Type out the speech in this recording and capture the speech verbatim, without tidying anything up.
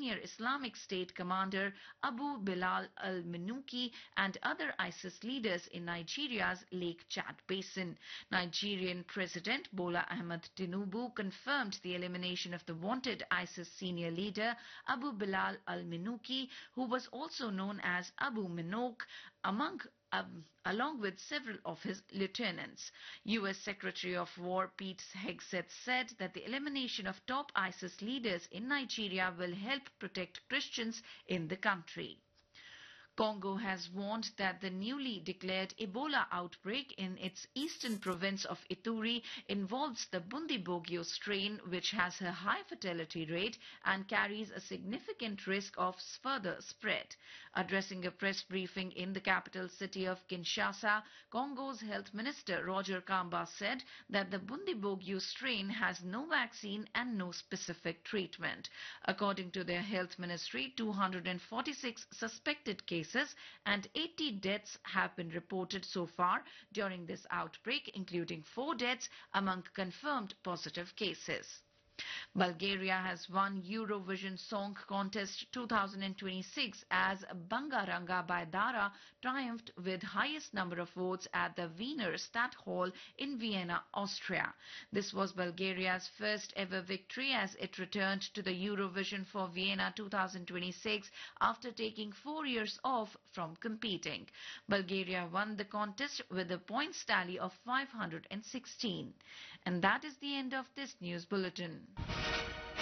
senior Islamic State commander Abu Bilal al-Minuki and other ISIS leaders in Nigeria's Lake Chad Basin. Nigerian President Bola Ahmed Tinubu confirmed the elimination of the wanted ISIS senior leader Abu Bilal al-Minuki, who was also known as Abu Minok, among Um, along with several of his lieutenants. U S Secretary of War Pete Hegseth said that the elimination of top ISIS leaders in Nigeria will help protect Christians in the country. Congo has warned that the newly declared Ebola outbreak in its eastern province of Ituri involves the Bundibugyo strain, which has a high fatality rate and carries a significant risk of further spread. Addressing a press briefing in the capital city of Kinshasa, Congo's health minister Roger Kamba said that the Bundibugyo strain has no vaccine and no specific treatment. According to their health ministry, two hundred forty-six suspected cases and eighty deaths have been reported so far during this outbreak, including four deaths among confirmed positive cases. Bulgaria has won Eurovision Song Contest two thousand twenty-six as Bangaranga by Dara triumphed with highest number of votes at the Wiener Stadthalle in Vienna, Austria. This was Bulgaria's first ever victory as it returned to the Eurovision for Vienna two thousand twenty-six after taking four years off from competing. Bulgaria won the contest with a points tally of five hundred sixteen. And that is the end of this news bulletin.